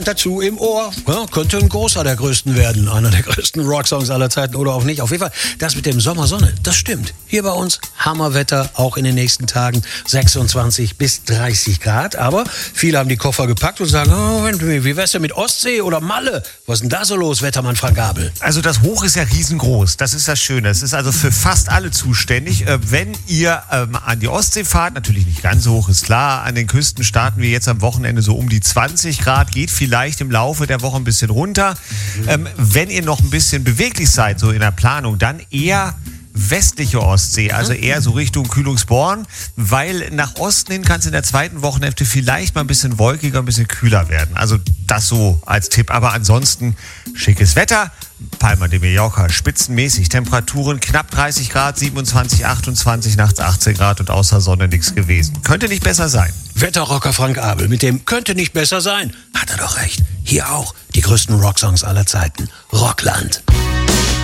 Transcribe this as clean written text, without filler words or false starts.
Dazu im Ohr. Ja, könnte ein großer der größten werden. Einer der größten Rocksongs aller Zeiten oder auch nicht. Auf jeden Fall, das mit dem Sommersonne, das stimmt. Hier bei uns Hammerwetter, auch in den nächsten Tagen 26 bis 30 Grad. Aber viele haben die Koffer gepackt und sagen, oh, wie wär's denn mit Ostsee oder Malle? Was ist denn da so los, Wettermann Frank Gabel? Also das Hoch ist ja riesengroß. Das ist das Schöne. Es ist also für fast alle zuständig. Wenn ihr an die Ostsee fahrt, natürlich nicht ganz so hoch, ist klar. An den Küsten starten wir jetzt am Wochenende so um die 20 Grad. Geht vielleicht im Laufe der Woche ein bisschen runter. Wenn ihr noch ein bisschen beweglich seid, so in der Planung, dann eher westliche Ostsee, also eher so Richtung Kühlungsborn, weil nach Osten hin kann es in der zweiten Wochenhälfte vielleicht mal ein bisschen wolkiger, ein bisschen kühler werden. Also das so als Tipp. Aber ansonsten schickes Wetter. Palma de Mallorca, spitzenmäßig. Temperaturen knapp 30 Grad, 27, 28, nachts 18 Grad und außer Sonne nichts gewesen. Könnte nicht besser sein. Wetterrocker Frank Abel mit dem könnte nicht besser sein. Hat er doch recht. Hier auch die größten Rocksongs aller Zeiten. Rockland.